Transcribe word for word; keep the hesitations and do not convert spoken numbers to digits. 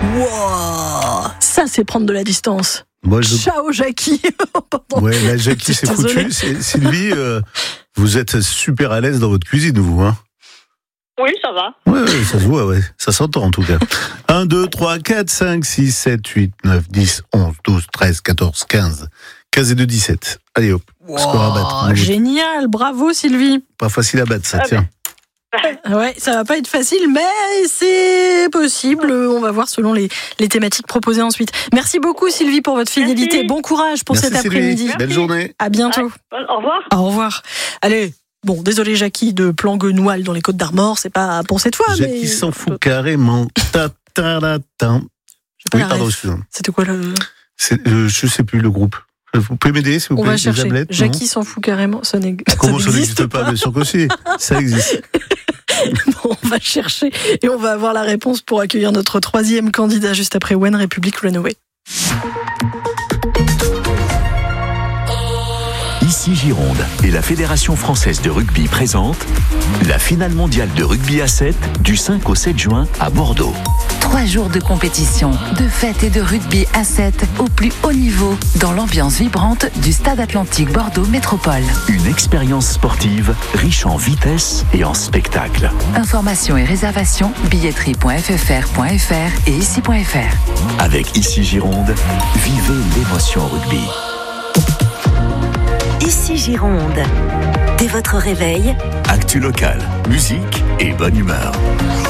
Wow, ça c'est prendre de la distance. Moi, je... Ciao Jackie. Ouais, là Jackie c'est foutu. C'est, Sylvie, euh, vous êtes super à l'aise dans votre cuisine, vous, hein? Oui, ça va. Ouais, ouais, ça se voit, ouais. Ça s'entend en tout cas. un, deux, trois, quatre, cinq, six, sept, huit, neuf, dix, onze, douze, treize, quatorze, quinze. quinze et deux, dix-sept. Allez hop, wow, score à battre. Génial, bravo Sylvie. Pas facile à battre ça, Ah, tiens. Ouais, ça va pas être facile, mais c'est possible. On va voir selon les, les thématiques proposées ensuite. Merci beaucoup Sylvie pour votre fidélité. Merci. Bon courage pour Merci, cet Sylvie. après-midi. Belle Merci. journée. À bientôt. Ouais, au revoir. Au revoir. Allez. Bon, désolé Jackie de Planguenoil dans les Côtes d'Armor, c'est pas pour cette fois. Jackie mais... s'en fout carrément. Ta, ta, ta, ta. Pas Oui, la pardon, ref. excusez-moi. C'était quoi le... C'est, euh, je sais plus le groupe. Vous pouvez m'aider, s'il vous On plaît, va les chercher. Amlettes, non Jackie s'en fout carrément. Ça n'ex- Comment ça n'existe n'existe pas? Bien sûr que si. Ça existe. Bon, on va chercher et on va avoir la réponse pour accueillir notre troisième candidat juste après One Republic Runaway. Ici Gironde et la Fédération française de rugby présente la finale mondiale de rugby à sept du cinq au sept juin à Bordeaux. Trois jours de compétition, de fête et de rugby à sept au plus haut niveau dans l'ambiance vibrante du Stade Atlantique Bordeaux Métropole. Une expérience sportive riche en vitesse et en spectacle. Informations et réservations billetterie point f f r point f r et ici point f r. Avec Ici Gironde, vivez l'émotion rugby. Ici Gironde. Dès votre réveil, Actu local, musique et bonne humeur.